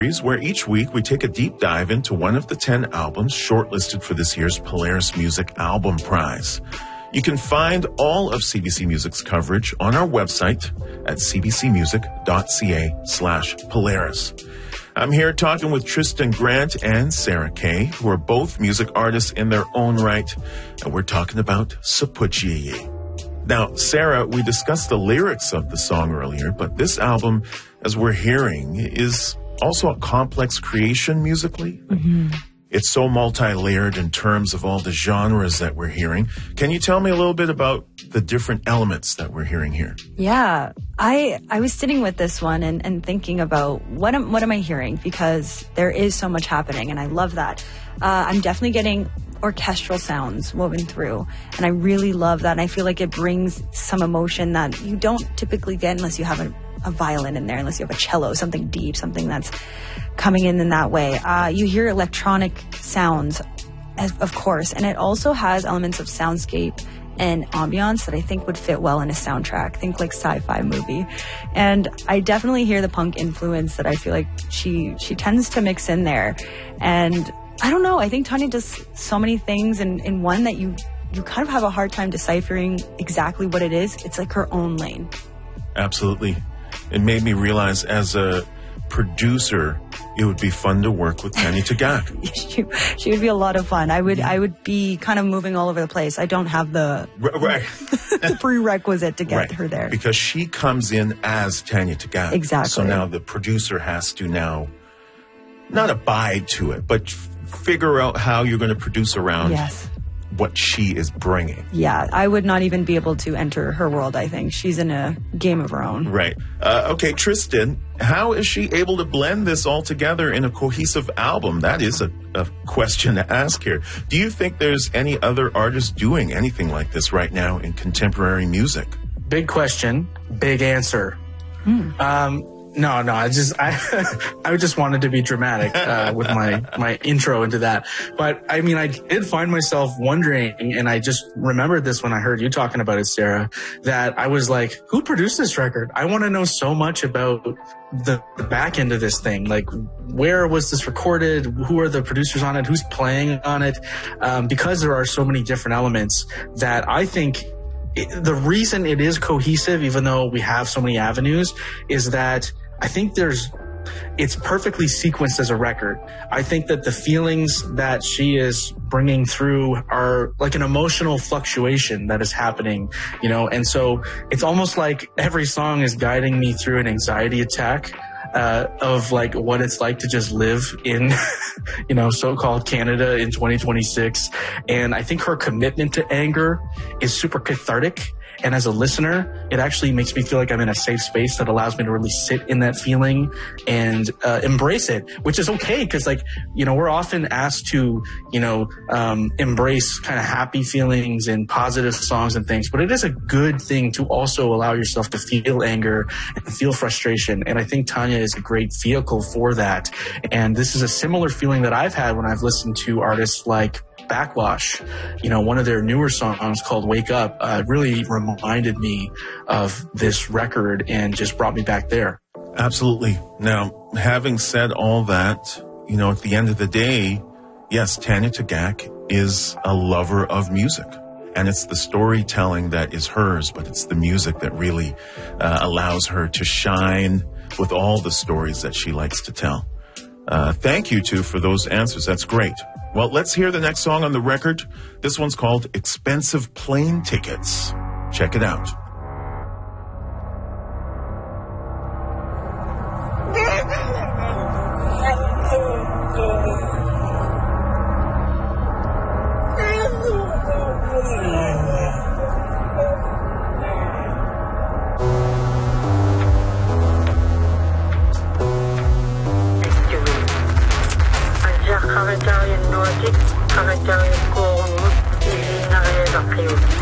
where each week we take a deep dive into one of the 10 albums shortlisted for this year's Polaris Music Album Prize. You can find all of CBC Music's coverage on our website at cbcmusic.ca/Polaris. I'm here talking with Tristan Grant and Sarah Kay, who are both music artists in their own right, and we're talking about Sapuchiyi. Now, Sarah, we discussed the lyrics of the song earlier, but this album, as we're hearing, is also a complex creation musically. Mm-hmm. It's so multi-layered in terms of all the genres that we're hearing. Can you tell me a little bit about the different elements that we're hearing here? Yeah, I was sitting with this one and thinking about what am I hearing? Because there is so much happening, and I love that. I'm definitely getting orchestral sounds woven through, and I really love that. And I feel like it brings some emotion that you don't typically get unless you have a violin in there, unless you have a cello, something deep, something that's coming in that way. You hear electronic sounds, of course, and it also has elements of soundscape and ambiance that I think would fit well in a soundtrack. Think like sci-fi movie. And I definitely hear the punk influence that I feel like she tends to mix in there. And I don't know, I think Tanya does so many things in one that you kind of have a hard time deciphering exactly what it is. It's like her own lane. Absolutely. It made me realize as a producer, it would be fun to work with Tanya Tagaq. She would be a lot of fun. I would be kind of moving all over the place. I don't have the the prerequisite to get her there. Because she comes in as Tanya Tagaq. Exactly. So now the producer has to now not abide to it, but figure out how you're going to produce around what she is bringing. Yeah, I would not even be able to enter her world, I think. She's in a game of her own. Right. Okay, Tristan, how is she able to blend this all together in a cohesive album? That is a question to ask here. Do you think there's any other artist doing anything like this right now in contemporary music? Big question, big answer. No, I just wanted to be dramatic with my intro into that. But I mean, I did find myself wondering, and I just remembered this when I heard you talking about it, Sarah, that I was like, who produced this record? I want to know so much about the back end of this thing. Like, where was this recorded? Who are the producers on it? Who's playing on it? Because there are so many different elements that I think the reason it is cohesive, even though we have so many avenues, is that I think it's perfectly sequenced as a record. I think that the feelings that she is bringing through are like an emotional fluctuation that is happening, and so it's almost like every song is guiding me through an anxiety attack of like what it's like to just live in, so-called Canada in 2026. And I think her commitment to anger is super cathartic. And as a listener, it actually makes me feel like I'm in a safe space that allows me to really sit in that feeling and embrace it, which is okay because, we're often asked to, embrace kind of happy feelings and positive songs and things. But it is a good thing to also allow yourself to feel anger and feel frustration. And I think Tanya is a great vehicle for that. And this is a similar feeling that I've had when I've listened to artists like Backwash. One of their newer songs called Wake Up really reminded me of this record and just brought me back there. Absolutely. Now, having said all that, at the end of the day, yes, Tanya Tagaq is a lover of music. And it's the storytelling that is hers, but it's the music that really allows her to shine with all the stories that she likes to tell. Thank you two for those answers. That's great. Well, let's hear the next song on the record. This one's called Expensive Plane Tickets. Check it out. Caractère nordique, caractère courant, il n'arrive à rien.